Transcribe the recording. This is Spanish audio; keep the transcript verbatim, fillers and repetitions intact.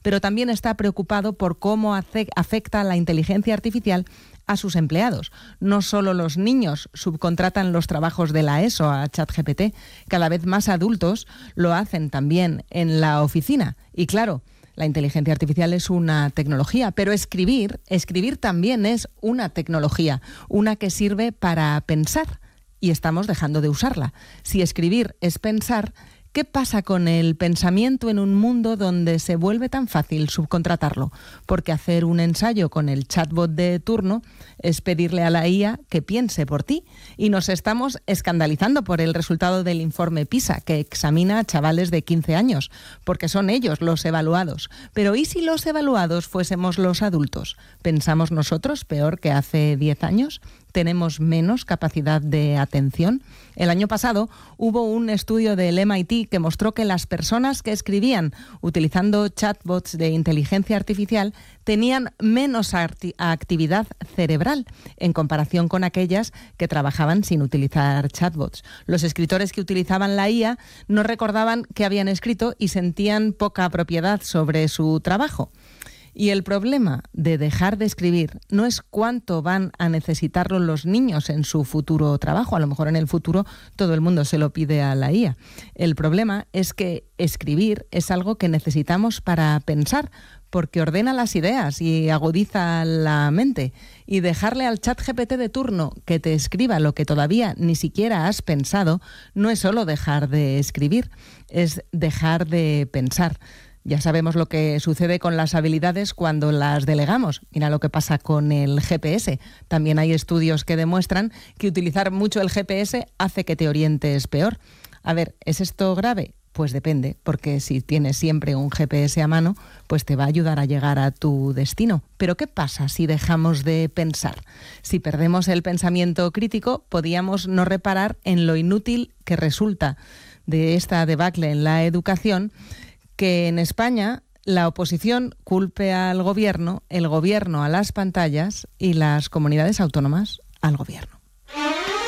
pero también está preocupado por cómo afecta la inteligencia artificial a sus empleados. No solo los niños subcontratan los trabajos de la ESO a ChatGPT, cada vez más adultos lo hacen también en la oficina. Y claro, la inteligencia artificial es una tecnología, pero escribir, escribir también es una tecnología, una que sirve para pensar, y estamos dejando de usarla. Si escribir es pensar, ¿qué pasa con el pensamiento en un mundo donde se vuelve tan fácil subcontratarlo? Porque hacer un ensayo con el chatbot de turno es pedirle a la I A que piense por ti. Y nos estamos escandalizando por el resultado del informe PISA, que examina a chavales de quince años, porque son ellos los evaluados. Pero ¿y si los evaluados fuésemos los adultos? ¿Pensamos nosotros peor que hace diez años? ¿Tenemos menos capacidad de atención? El año pasado hubo un estudio del M I T que mostró que las personas que escribían utilizando chatbots de inteligencia artificial tenían menos actividad cerebral en comparación con aquellas que trabajaban sin utilizar chatbots. Los escritores que utilizaban la I A no recordaban que habían escrito y sentían poca propiedad sobre su trabajo. Y el problema de dejar de escribir no es cuánto van a necesitarlo los niños en su futuro trabajo. A lo mejor en el futuro todo el mundo se lo pide a la I A. El problema es que escribir es algo que necesitamos para pensar, porque ordena las ideas y agudiza la mente. Y dejarle al ChatGPT de turno que te escriba lo que todavía ni siquiera has pensado no es solo dejar de escribir, es dejar de pensar. Ya sabemos lo que sucede con las habilidades cuando las delegamos. Mira lo que pasa con el G P S. También hay estudios que demuestran que utilizar mucho el G P S hace que te orientes peor. A ver, ¿es esto grave? Pues depende, porque si tienes siempre un G P S a mano, pues te va a ayudar a llegar a tu destino. Pero ¿qué pasa si dejamos de pensar? Si perdemos el pensamiento crítico, podíamos no reparar en lo inútil que resulta de esta debacle en la educación, que en España la oposición culpe al gobierno, el gobierno a las pantallas y las comunidades autónomas al gobierno.